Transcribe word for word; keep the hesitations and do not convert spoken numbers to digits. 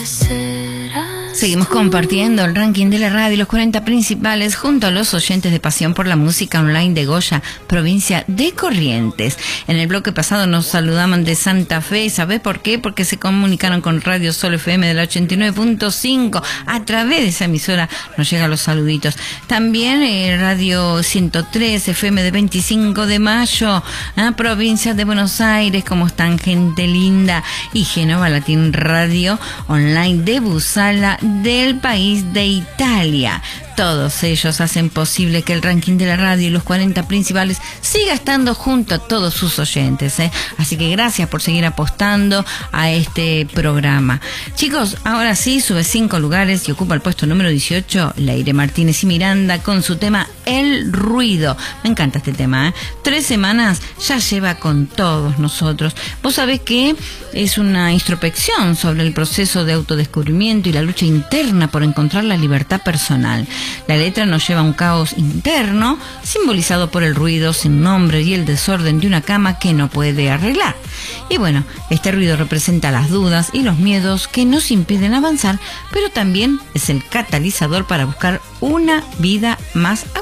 Seguimos compartiendo el ranking de la radio, los cuarenta principales, junto a los oyentes de Pasión por la Música Online de Goya, provincia de Corrientes. En el bloque pasado nos saludaban de Santa Fe. ¿Sabés por qué? Porque se comunicaron con Radio Sol F M de la ochenta y nueve punto cinco. A través de esa emisora nos llegan los saluditos. También eh, Radio ciento tres F M de veinticinco de mayo, ¿eh? Provincia de Buenos Aires. ¿Cómo están, gente linda? Y Genova Latin Radio Online de Busala, del país de Italia. Todos ellos hacen posible que el ranking de la radio y los cuarenta principales siga estando junto a todos sus oyentes, ¿eh? Así que gracias por seguir apostando a este programa. Chicos, ahora sí, sube cinco lugares y ocupa el puesto número dieciocho, Leire Martínez y Miranda con su tema El Ruido. Me encanta este tema, ¿eh? Tres semanas ya lleva con todos nosotros. Vos sabés que es una introspección sobre el proceso de autodescubrimiento y la lucha interna por encontrar la libertad personal. La letra nos lleva a un caos interno, simbolizado por el ruido sin nombre y el desorden de una cama que no puede arreglar. Y bueno, este ruido representa las dudas y los miedos que nos impiden avanzar, pero también es el catalizador para buscar una vida más